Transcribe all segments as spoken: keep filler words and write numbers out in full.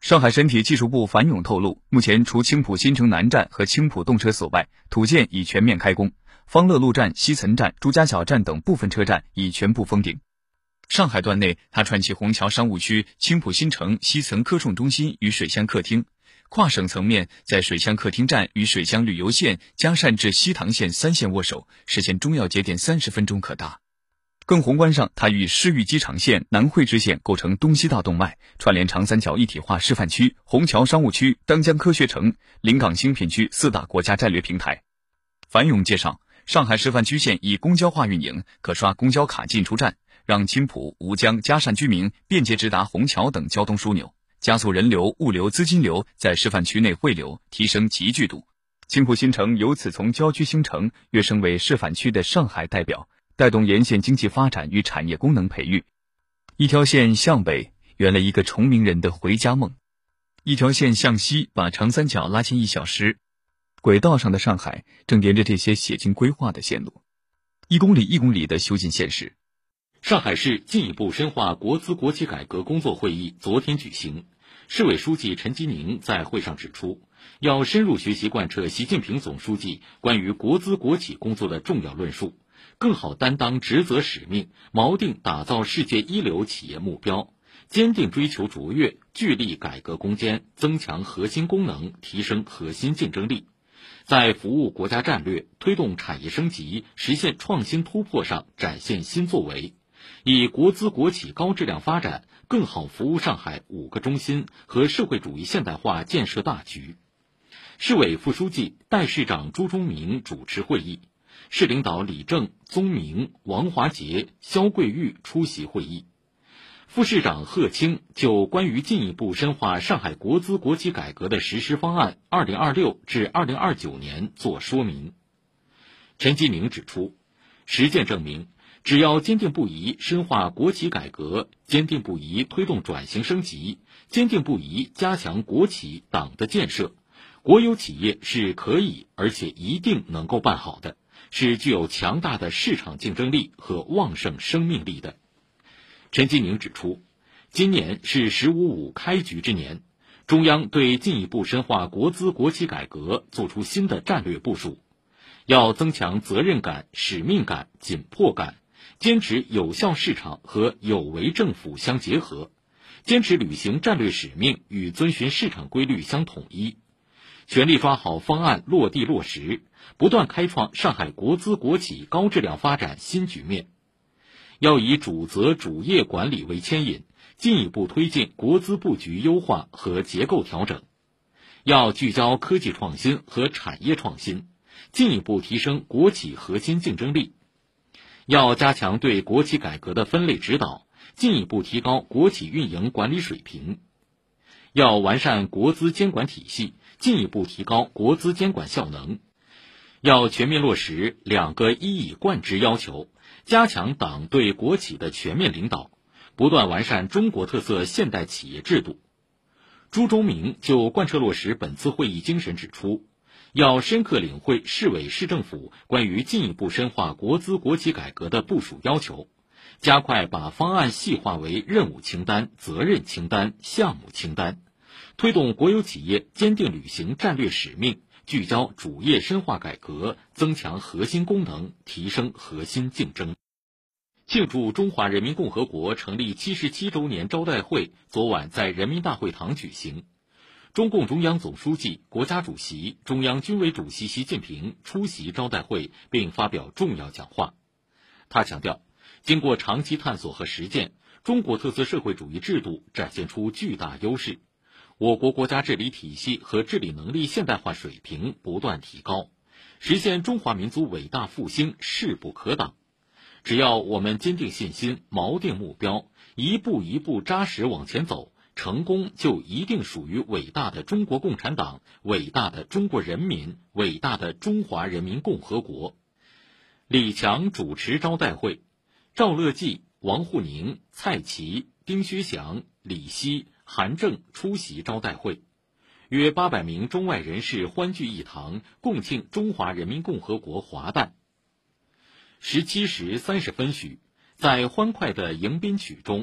上海身体技术部樊勇透露，目前除青浦新城南站和青浦动车所外，土建已全面开工，方乐路站、西岑站、朱家角站等部分车站已全部封顶。上海段内，它串起虹桥商务区、青浦新城、西岑科创中心与水乡客厅，跨省层面在水乡客厅站与水乡旅游线加善至西塘线三线握手，实现中要节点三十分钟可达。更宏观上，它与市域机场线、南汇支线构成东西大动脉，串联长三角一体化示范区、虹桥商务区、当江科学城、临港新片区四大国家战略平台。樊勇介绍，上海示范区线以公交化运营，可刷公交卡进出站，让青浦、吴江、嘉善居民便捷直达虹桥等交通枢纽，加速人流、物流、资金流在示范区内汇流，提升集聚度。青浦新城由此从郊区新城跃升为示范区的上海代表，带动沿线经济发展与产业功能培育。一条线向北，圆了一个崇明人的回家梦；一条线向西，把长三角拉近一小时。轨道上的上海正沿着这些写进规划的线路，一公里一公里的修进现实。 上海市进一步深化国资国企改革工作会议昨天举行，市委书记陈吉宁在会上指出，要深入学习贯彻习近平总书记关于国资国企工作的重要论述，更好担当职责使命，锚定打造世界一流企业目标，坚定追求卓越，聚力改革攻坚，增强核心功能，提升核心竞争力，在服务国家战略、推动产业升级、实现创新突破上展现新作为，以国资国企高质量发展更好服务上海五个中心和社会主义现代化建设大局。市委副书记、代市长朱忠明主持会议，市领导李正、宗明、王华杰、肖桂玉出席会议。副市长贺青就关于进一步深化上海国资国企改革的实施方案二零二六至二零二九年作说明。陈吉宁指出，实践证明，只要坚定不移深化国企改革，坚定不移推动转型升级，坚定不移加强国企党的建设，国有企业是可以而且一定能够办好的，是具有强大的市场竞争力和旺盛生命力的。陈吉宁指出，今年是“十五五”开局之年，中央对进一步深化国资国企改革作出新的战略部署，要增强责任感、使命感、紧迫感，坚持有效市场和有为政府相结合，坚持履行战略使命与遵循市场规律相统一，全力抓好方案落地落实，不断开创上海国资国企高质量发展新局面。要以主责主业管理为牵引，进一步推进国资布局优化和结构调整。要聚焦科技创新和产业创新，进一步提升国企核心竞争力。要加强对国企改革的分类指导，进一步提高国企运营管理水平。要完善国资监管体系，进一步提高国资监管效能。要全面落实两个一以贯之要求，加强党对国企的全面领导，不断完善中国特色现代企业制度。朱忠明就贯彻落实本次会议精神指出，要深刻领会市委市政府关于进一步深化国资国企改革的部署要求，加快把方案细化为任务清单、责任清单、项目清单，推动国有企业坚定履行战略使命，聚焦主业深化改革，增强核心功能，提升核心竞争。庆祝中华人民共和国成立七十七周年招待会昨晚在人民大会堂举行。中共中央总书记、国家主席、中央军委主席习近平出席招待会并发表重要讲话。他强调，经过长期探索和实践，中国特色社会主义制度展现出巨大优势，我国国家治理体系和治理能力现代化水平不断提高，实现中华民族伟大复兴势不可挡。只要我们坚定信心，锚定目标，一步一步扎实往前走，成功就一定属于伟大的中国共产党、伟大的中国人民、伟大的中华人民共和国。李强主持招待会，赵乐际、王沪宁、蔡奇、丁薛祥、李希、韩正出席招待会，约八百名中外人士欢聚一堂，共庆中华人民共和国华诞。十七时三十分许，在欢快的迎宾曲中，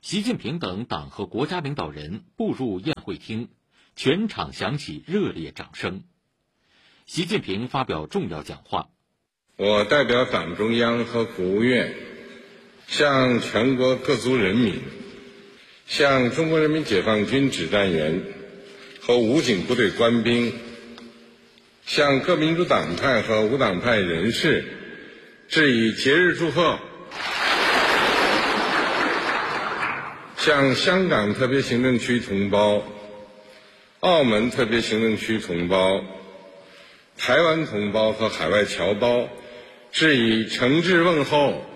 习近平等党和国家领导人步入宴会厅，全场响起热烈掌声。习近平发表重要讲话。 我代表党中央和国务院，向全国各族人民，向中国人民解放军指战员和武警部队官兵，向各民主党派和无党派人士致以节日祝贺。向香港特别行政区同胞、澳门特别行政区同胞、台湾同胞和海外侨胞致以诚挚问候。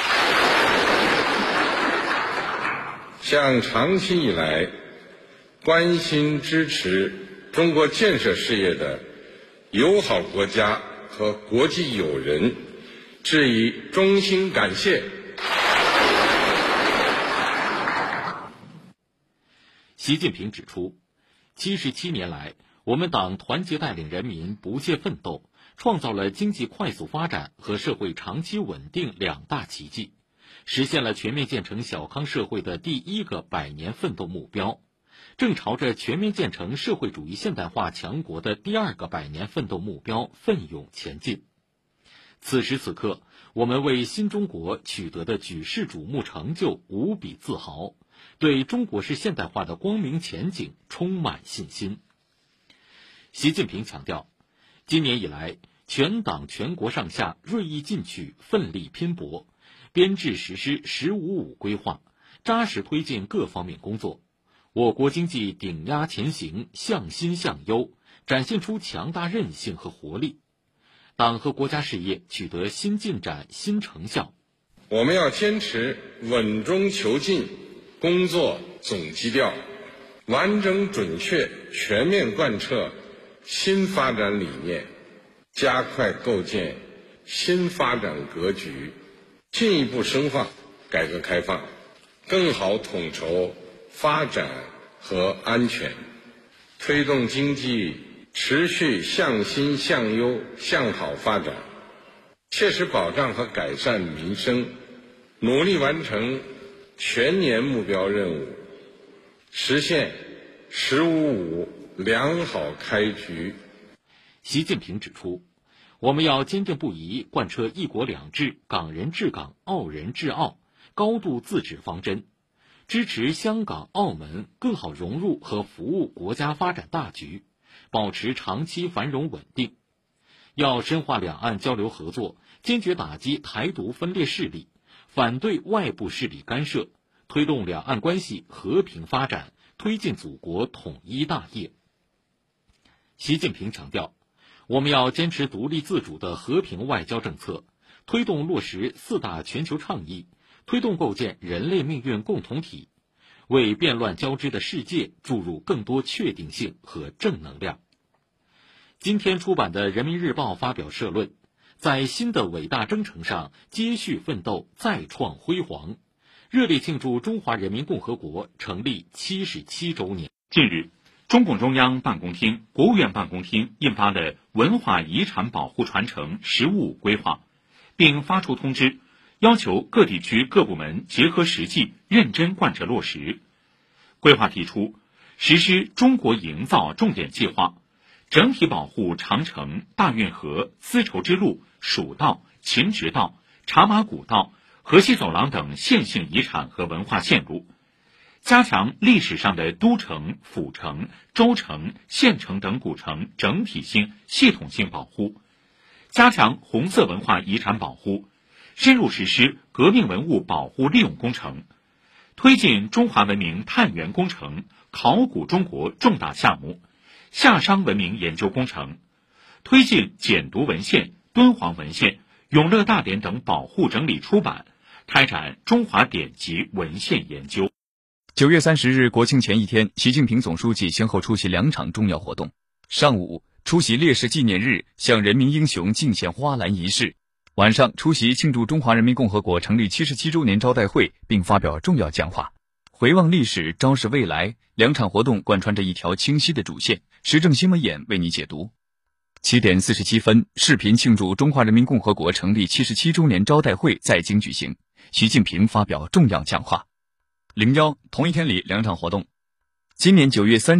向长期以来关心支持中国建设事业的友好国家和国际友人致以衷心感谢。 习近平指出，七十七年来，我们党团结带领人民不懈奋斗，创造了经济快速发展和社会长期稳定两大奇迹，实现了全面建成小康社会的第一个百年奋斗目标，正朝着全面建成社会主义现代化强国的第二个百年奋斗目标奋勇前进。此时此刻，我们为新中国取得的举世瞩目成就无比自豪，对中国式现代化的光明前景充满信心。习近平强调，今年以来，全党全国上下锐意进取，奋力拼搏，编制实施“十五五”规划，扎实推进各方面工作，我国经济顶压前行，向新向优，展现出强大韧性和活力，党和国家事业取得新进展、新成效。 我们要坚持稳中求进工作总基调，完整准确全面贯彻新发展理念，加快构建新发展格局，进一步深化改革开放，更好统筹发展和安全，推动经济持续向新向优向好发展，切实保障和改善民生，努力完成全年目标任务，实现“十五五”良好开局。 习近平指出，我们要坚定不移贯彻一国两制、港人治港、澳人治澳高度自治方针，支持香港、澳门更好融入和服务国家发展大局，保持长期繁荣稳定。要深化两岸交流合作，坚决打击台独分裂势力，反对外部势力干涉，推动两岸关系和平发展，推进祖国统一大业。习近平强调，我们要坚持独立自主的和平外交政策，推动落实四大全球倡议，推动构建人类命运共同体，为变乱交织的世界注入更多确定性和正能量。今天出版的《人民日报》发表社论，在新的伟大征程上接续奋斗，再创辉煌，热烈庆祝中华人民共和国成立七十七周年。 近日，中共中央办公厅、国务院办公厅印发了文化遗产保护传承“十五五”规划，并发出通知，要求各地区各部门结合实际，认真贯彻落实。规划提出，实施中国营造重点计划，整体保护长城、大运河、丝绸之路、蜀道、秦直道、茶马古道、河西走廊等线性遗产和文化线路，加强历史上的都城、府城、州城、县城等古城整体性、系统性保护，加强红色文化遗产保护，深入实施革命文物保护利用工程，推进中华文明探源工程、考古中国重大项目、夏商文明研究工程，推进简牍文献、敦煌文献、永乐大典等保护整理出版，开展中华典籍文献研究。 九月三十日国庆前一天，习近平总书记先后出席两场重要活动。上午出席烈士纪念日向人民英雄敬献花篮仪式，晚上出席庆祝中华人民共和国成立七十七周年招待会，并发表重要讲话。回望历史，昭示未来，两场活动贯穿着一条清晰的主线。时政新闻眼为你解读。七点四十七分，视频庆祝中华人民共和国成立七十七周年招待会在京举行，习近平发表重要讲话。 零幺同一天里两场活动。今年九月三